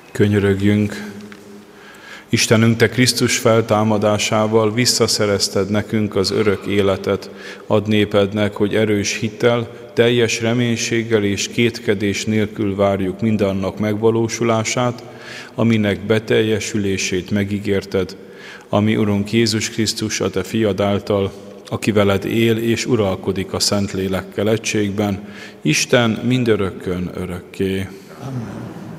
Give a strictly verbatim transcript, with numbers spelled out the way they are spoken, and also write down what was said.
Könyörögjünk! Istenünk, Te Krisztus feltámadásával visszaszerezted nekünk az örök életet. Add népednek, hogy erős hittel, teljes reménységgel és kétkedés nélkül várjuk mindannak megvalósulását, aminek beteljesülését megígérted, ami Urunk Jézus Krisztus, a Te fiad által, aki veled él és uralkodik a Szentlélekkel egységben, Isten mindörökkön örökké. Amen.